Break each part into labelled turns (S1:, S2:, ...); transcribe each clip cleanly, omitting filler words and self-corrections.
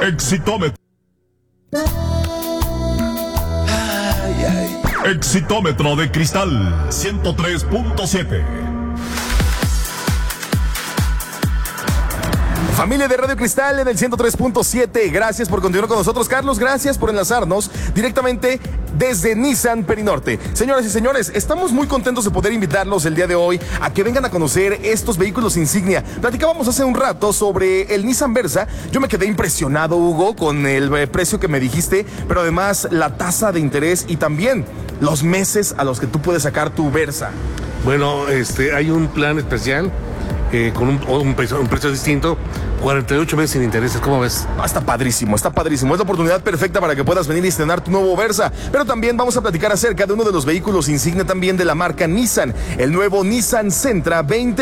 S1: Exitómetro. Exitómetro de cristal 103.7.
S2: Familia de Radio Cristal en el 103.7, gracias por continuar con nosotros. Carlos, gracias por enlazarnos directamente desde Nissan Perinorte. Señoras y señores, estamos muy contentos de poder invitarlos el día de hoy a que vengan a conocer estos vehículos insignia. Platicábamos hace un rato sobre el Nissan Versa. Yo me quedé impresionado, Hugo, con el precio que me dijiste, pero además la tasa de interés y también los meses a los que tú puedes sacar tu Versa.
S3: Bueno, hay un plan especial con un precio distinto, 48 meses sin intereses, ¿cómo ves?
S2: Está padrísimo, está padrísimo. Es la oportunidad perfecta para que puedas venir y estrenar tu nuevo Versa. Pero también vamos a platicar acerca de uno de los vehículos insignia también de la marca Nissan, el nuevo Nissan Sentra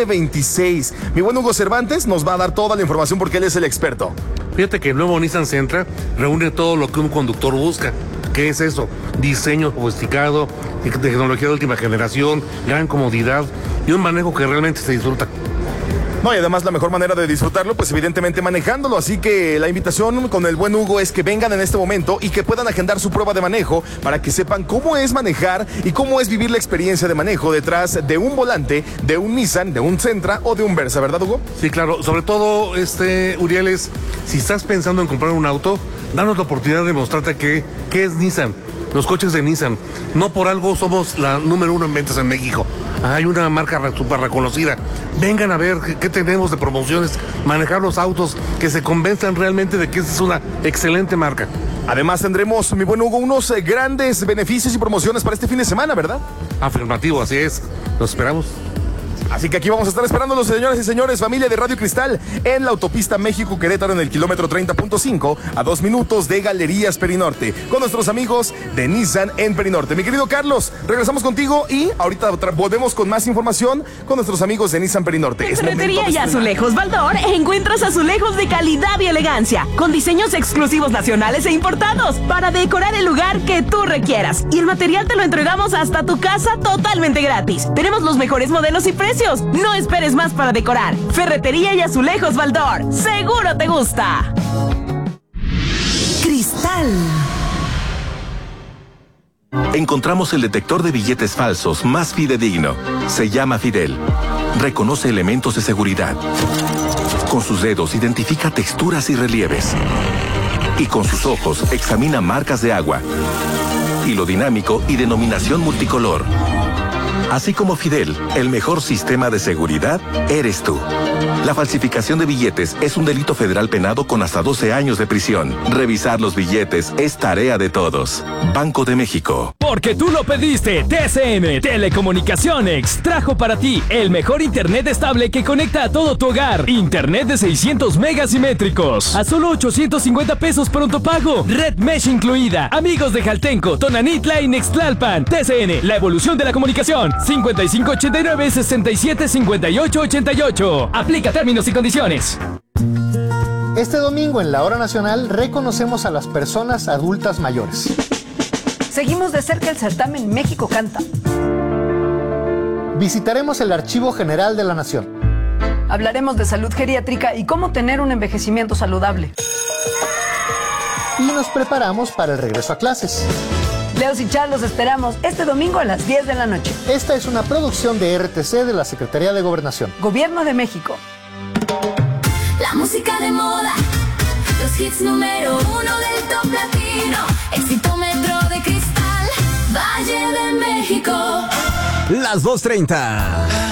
S2: 2026. Mi buen Hugo Cervantes nos va a dar toda la información porque él es el experto.
S3: Fíjate que el nuevo Nissan Sentra reúne todo lo que un conductor busca. ¿Qué es eso? Diseño sofisticado, tecnología de última generación, gran comodidad y un manejo que realmente se disfruta.
S2: No, y además la mejor manera de disfrutarlo, pues evidentemente manejándolo. Así que la invitación con el buen Hugo es que vengan en este momento y que puedan agendar su prueba de manejo para que sepan cómo es manejar y cómo es vivir la experiencia de manejo detrás de un volante, de un Nissan, de un Sentra o de un Versa, ¿verdad, Hugo?
S3: Sí, claro. Sobre todo, Uriel, si estás pensando en comprar un auto, danos la oportunidad de mostrarte qué es Nissan. Los coches de Nissan. No por algo somos la número 1 en ventas en México. Hay una marca súper reconocida. Vengan a ver qué tenemos de promociones, manejar los autos, que se convenzan realmente de que esta es una excelente marca.
S2: Además tendremos, mi buen Hugo, unos grandes beneficios y promociones para este fin de semana, ¿verdad?
S3: Afirmativo, así es. Los esperamos.
S2: Así que aquí vamos a estar esperándolos, señoras y señores, familia de Radio Cristal, en la autopista México-Querétaro en el kilómetro 30.5, a 2 minutos de Galerías Perinorte, con nuestros amigos de Nissan en Perinorte. Mi querido Carlos, regresamos contigo y ahorita volvemos con más información con nuestros amigos de Nissan Perinorte.
S4: En Ferretería y Azulejos Baldor encuentras azulejos de calidad y elegancia, con diseños exclusivos nacionales e importados, para decorar el lugar que tú requieras. Y el material te lo entregamos hasta tu casa totalmente gratis. Tenemos los mejores modelos y precios. No esperes más para decorar. Ferretería y Azulejos Baldor. Seguro te gusta.
S5: Cristal.
S6: Encontramos el detector de billetes falsos más fidedigno. Se llama Fidel. Reconoce elementos de seguridad. Con sus dedos identifica texturas y relieves. Y con sus ojos examina marcas de agua, hilo dinámico y denominación multicolor. Así como Fidel, el mejor sistema de seguridad eres tú. La falsificación de billetes es un delito federal penado con hasta 12 años de prisión. Revisar los billetes es tarea de todos. Banco de México.
S7: Porque tú lo pediste, TCM Telecomunicaciones trajo para ti el mejor internet estable que conecta a todo tu hogar. Internet de 600 megasimétricos a solo 850 pesos pronto pago. Red Mesh incluida. Amigos de Jaltenco, Tonanitla y Nextlalpan. TCN, la evolución de la comunicación. 5589-675888. Aplica términos y condiciones.
S8: Este domingo en la Hora Nacional reconocemos a las personas adultas mayores.
S5: Seguimos de cerca el certamen México Canta.
S8: Visitaremos el Archivo General de la Nación.
S5: Hablaremos de salud geriátrica y cómo tener un envejecimiento saludable.
S8: Y nos preparamos para el regreso a clases.
S5: Leos y Charlos los esperamos este domingo a las 10 de la noche.
S8: Esta es una producción de RTC de la Secretaría de Gobernación.
S5: Gobierno de México.
S9: La música de moda, los hits número 1 del top latino, Exitómetro de cristal, Valle de México.
S10: Las 2:30.